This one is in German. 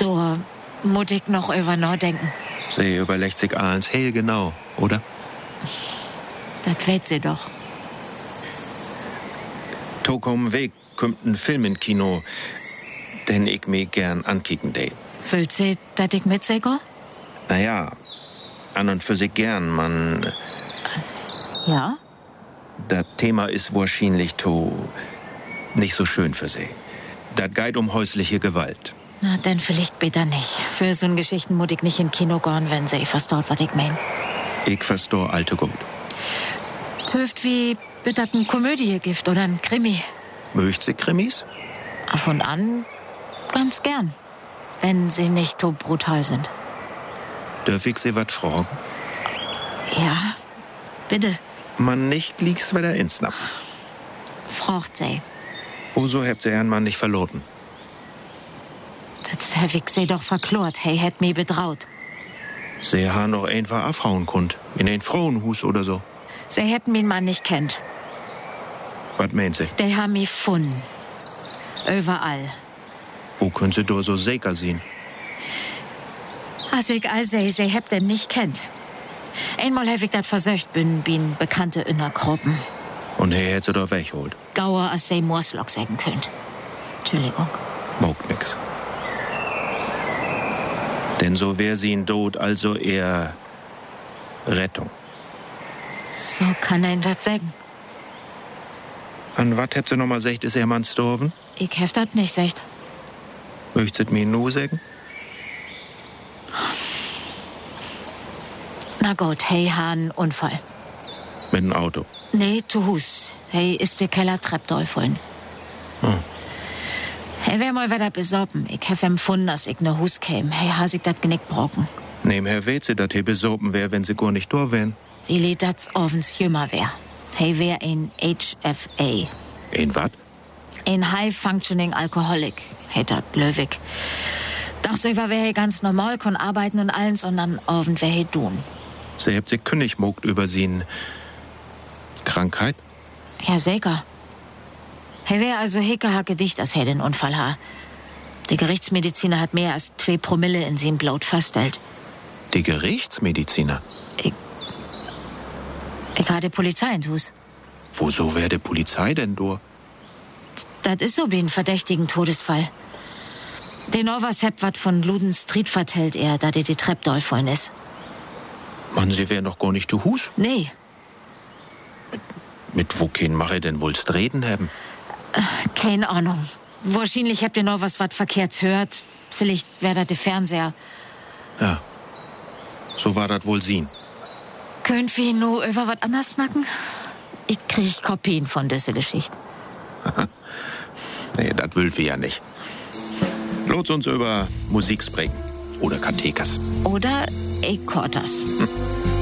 Da muss ich noch über nachdenken. Sie überlegt sich alles hell genau, oder? Das weiß sie doch. Tokom Weg kommt ein Film in Kino, den ich mir gern ankicken de. Will sie, dass ich mitsehe? Naja, an und für sich gern, man. Ja? Das Thema ist wahrscheinlich nicht so schön für sie. Das geht um häusliche Gewalt. Na, dann vielleicht bitte nicht. Für so eine Geschichten muss ich nicht in Kino gehen, wenn sie versteht, was ich mein. Ich verstehe alte gut. Töft wie bitte ein Komödie-Gift oder ein Krimi. Möcht sie Krimis? Ab und an ganz gern. Wenn sie nicht so brutal sind. Dürf ich sie was fragen? Ja, bitte. Man nicht liegt's wieder ins Napp. Fragt sie. Wieso habt ihr Ihren Mann nicht verloren? Das hab ich sie doch verklort. Hey, hätt mir betraut. Sie haben noch einfach abhauen kund. In ein Frauenhus oder so. Sie hätten meinen Mann nicht kennt. Was meint sie? Die haben mich gefunden. Überall. Wo können sie da so sicher sein? Als ich sie habt den nicht kennt. Einmal hab ich das versöcht, bin Bekannte in der Gruppen. Und er hätte sie doch weggeholt. Gauer als sie Morslock sagen könnt. Entschuldigung. Mogt nix. Denn so wär sie in Tod, also eher Rettung. So kann ein das sagen. An wat habt ihr noch mal gesagt, ist ihr Mann gestorben? Ich hab das nicht gesagt. Möchtet mir nur sagen? Na gut, hey, han Unfall. Mit dem Auto? Nee, zu Hus. Hey, ist die Kellertreppe voll. Hey, wär mal wieder besorben. Ich hab empfunden, dass ich ne Hus käm. Hey, has ich dat Genick brocken. Nebenher weht sie, dass hier besopen wär, wenn sie gar nicht da wären. Wie lied das ovens jümmer wär. Hey, wär ein HFA. Ein wat? Ein High-Functioning Alcoholic. Hey, dat Löwig. Dachsüber wär he ganz normal, kon arbeiten und allen, sondern oven wär he tun. Sie habt sich König mogt über sie Krankheit? Ja, sicher. He wär also hicke dicht, als he den Unfall ha. Der Gerichtsmediziner hat mehr als 2 Promille in sin Blut feststellt. Die Gerichtsmediziner? Ich hatte Polizei in Hus. Woso wär die Polizei denn do? Das ist so wie ein verdächtigen Todesfall. Den Novas hebt wat von Luden Street vertellt er, da die Treppe doll voll ist. Mann, sie wär noch gar nicht zu Hus? Nee. Mit wo kein mache denn wohl's reden haben? Keine Ahnung. Wahrscheinlich habt ihr noch was verkehrts hört. Vielleicht wär das der Fernseher. Ja. So war das wohl sien. Könnt wir nur über was anderes snacken? Ich krieg Kopien von dieser Geschichte. Nee, das will wir ja nicht. Lot's uns über Musik sprechen. Oder Kathekas. Oder Ekortas.